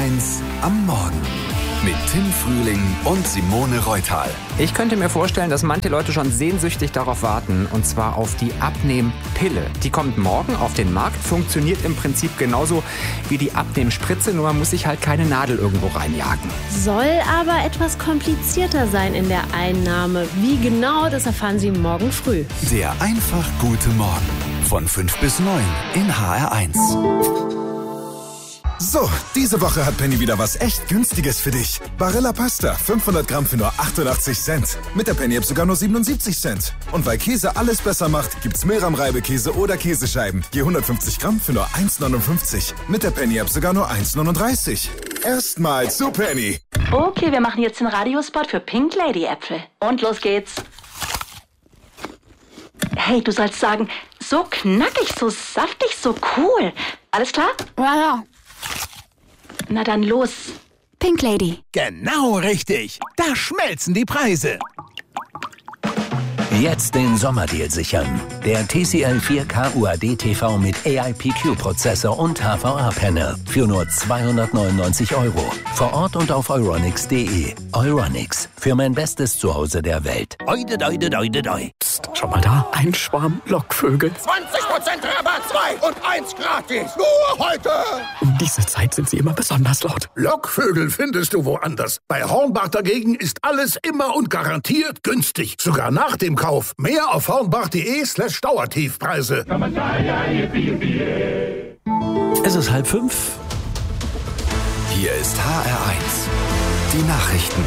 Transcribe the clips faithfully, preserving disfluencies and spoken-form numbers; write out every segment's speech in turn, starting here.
eins am Morgen mit Tim Frühling und Simone Reutal. Ich könnte mir vorstellen, dass manche Leute schon sehnsüchtig darauf warten, und zwar auf die Abnehmpille. Die kommt morgen auf den Markt, funktioniert im Prinzip genauso wie die Abnehmspritze, nur man muss sich halt keine Nadel irgendwo reinjagen. Soll aber etwas komplizierter sein in der Einnahme. Wie genau, das erfahren Sie morgen früh. Der einfach gute Morgen von fünf bis neun in H R eins. So, diese Woche hat Penny wieder was echt Günstiges für dich. Barilla Pasta, fünfhundert Gramm für nur achtundachtzig Cent. Mit der Penny-App sogar nur siebenundsiebzig Cent. Und weil Käse alles besser macht, gibt's Milram-Reibekäse oder Käsescheiben. Je hundertfünfzig Gramm für nur eins neunundfünfzig. Mit der Penny-App sogar nur eins neununddreißig. Erstmal zu Penny. Okay, wir machen jetzt den Radiospot für Pink Lady Äpfel. Und los geht's. Hey, du sollst sagen, so knackig, so saftig, so cool. Alles klar? Ja, ja. Na dann los. Pink Lady. Genau richtig. Da schmelzen die Preise. Jetzt den Sommerdeal sichern. Der T C L vier K U H D T V mit A I P Q-Prozessor und H V A-Panel für nur zweihundertneunundneunzig Euro. Vor Ort und auf euronics punkt de. Euronics, für mein bestes Zuhause der Welt. Oide, oide, oide, oide. Psst, schau mal da, ein Schwarm Lockvögel. zwanzig Prozent Rabatt, zwei und eins gratis. Nur heute. Um diese Zeit sind sie immer besonders laut. Lockvögel findest du woanders. Bei Hornbach dagegen ist alles immer und garantiert günstig. Sogar nach dem Kauf. Mehr auf hornbach.de slash Dauertiefpreise. Es ist halb fünf. Hier ist H R eins. Die Nachrichten.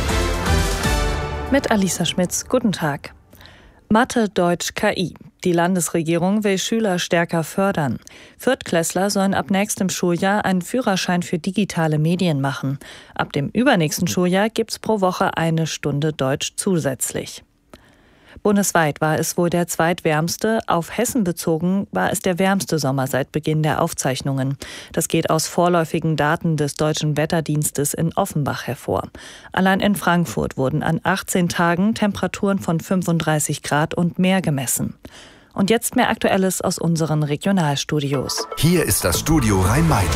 Mit Alisa Schmitz. Guten Tag. Mathe, Deutsch, K I. Die Landesregierung will Schüler stärker fördern. Viertklässler sollen ab nächstem Schuljahr einen Führerschein für digitale Medien machen. Ab dem übernächsten Schuljahr gibt's pro Woche eine Stunde Deutsch zusätzlich. Bundesweit war es wohl der zweitwärmste, auf Hessen bezogen war es der wärmste Sommer seit Beginn der Aufzeichnungen. Das geht aus vorläufigen Daten des Deutschen Wetterdienstes in Offenbach hervor. Allein in Frankfurt wurden an achtzehn Tagen Temperaturen von fünfunddreißig Grad und mehr gemessen. Und jetzt mehr Aktuelles aus unseren Regionalstudios. Hier ist das Studio Rhein-Main.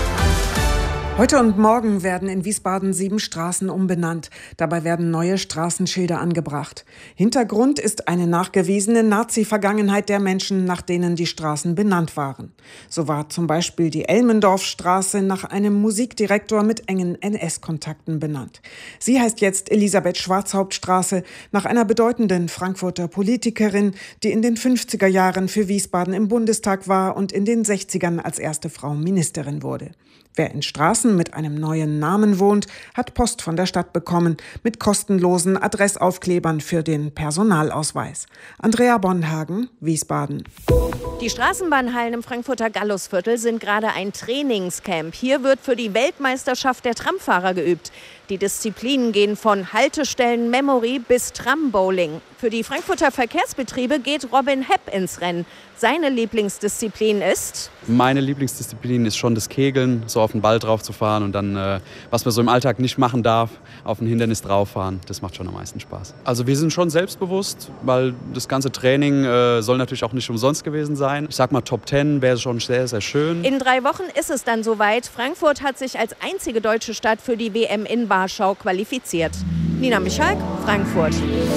Heute und morgen werden in Wiesbaden sieben Straßen umbenannt. Dabei werden neue Straßenschilder angebracht. Hintergrund ist eine nachgewiesene Nazi-Vergangenheit der Menschen, nach denen die Straßen benannt waren. So war zum Beispiel die Elmendorfstraße nach einem Musikdirektor mit engen N S-Kontakten benannt. Sie heißt jetzt Elisabeth-Schwarzhaupt-Straße nach einer bedeutenden Frankfurter Politikerin, die in den fünfziger Jahren für Wiesbaden im Bundestag war und in den sechzigern als erste Frau Ministerin wurde. Wer in Straßen mit einem neuen Namen wohnt, hat Post von der Stadt bekommen mit kostenlosen Adressaufklebern für den Personalausweis. Andrea Bonhagen, Wiesbaden. Die Straßenbahnhallen im Frankfurter Gallusviertel sind gerade ein Trainingscamp. Hier wird für die Weltmeisterschaft der Tramfahrer geübt. Die Disziplinen gehen von Haltestellen-Memory bis Trambowling. Für die Frankfurter Verkehrsbetriebe geht Robin Hepp ins Rennen. Seine Lieblingsdisziplin ist? Meine Lieblingsdisziplin ist schon das Kegeln, so auf den Ball drauf zu fahren und dann, äh, was man so im Alltag nicht machen darf, auf ein Hindernis drauf fahren. Das macht schon am meisten Spaß. Also wir sind schon selbstbewusst, weil das ganze Training äh, soll natürlich auch nicht umsonst gewesen sein. Ich sag mal, Top Ten wäre schon sehr, sehr schön. In drei Wochen ist es dann soweit. Frankfurt hat sich als einzige deutsche Stadt für die W M in Warschau qualifiziert. Nina Michalk, Frankfurt.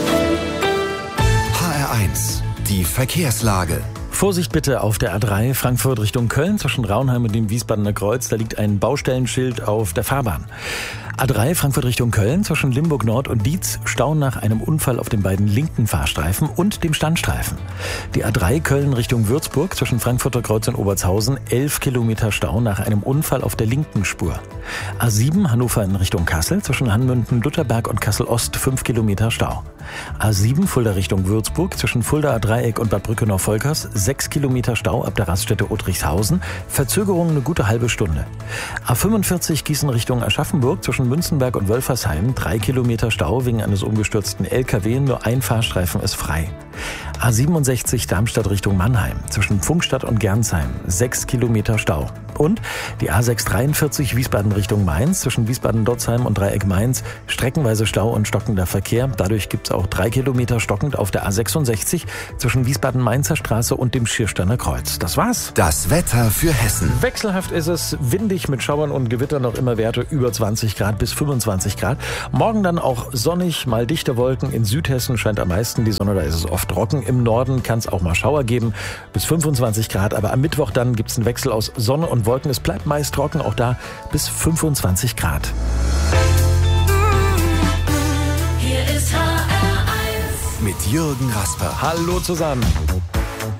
H R eins. Die Verkehrslage. Vorsicht bitte auf der A drei Frankfurt Richtung Köln zwischen Raunheim und dem Wiesbadener Kreuz. Da liegt ein Baustellenschild auf der Fahrbahn. A drei Frankfurt Richtung Köln zwischen Limburg Nord und Dietz. Stau nach einem Unfall auf den beiden linken Fahrstreifen und dem Standstreifen. Die A drei Köln Richtung Würzburg zwischen Frankfurter Kreuz und Obertshausen. elf Kilometer Stau nach einem Unfall auf der linken Spur. A sieben Hannover in Richtung Kassel zwischen Hanmünden, Lutherberg und Kassel Ost. fünf Kilometer Stau. A sieben Fulda Richtung Würzburg zwischen Fuldaer Dreieck und Bad Brückenau-Volkers. sechs Kilometer Stau ab der Raststätte Ottrichshausen. Verzögerung eine gute halbe Stunde. A fünfundvierzig Gießen Richtung Aschaffenburg zwischen Münzenberg und Wölfersheim. drei Kilometer Stau wegen eines umgestürzten L K W. Nur ein Fahrstreifen ist frei. A siebenundsechzig Darmstadt Richtung Mannheim zwischen Pfungstadt und Gernsheim. sechs Kilometer Stau. Und die A sechs dreiundvierzig Wiesbaden Richtung Mainz, zwischen Wiesbaden-Dotzheim und Dreieck Mainz, streckenweise Stau und stockender Verkehr. Dadurch gibt es auch drei Kilometer stockend auf der A sechsundsechzig zwischen Wiesbaden-Mainzer Straße und dem Schiersteiner Kreuz. Das war's. Das Wetter für Hessen. Wechselhaft ist es, windig mit Schauern und Gewittern, noch immer Werte über zwanzig Grad bis fünfundzwanzig Grad. Morgen dann auch sonnig, mal dichte Wolken. In Südhessen scheint am meisten die Sonne, da ist es oft trocken. Im Norden kann es auch mal Schauer geben, bis fünfundzwanzig Grad. Aber am Mittwoch dann gibt es einen Wechsel aus Sonne und Wolken. Es bleibt meist trocken, auch da bis fünfundzwanzig Grad. Mit Jürgen Rasper. Hallo zusammen.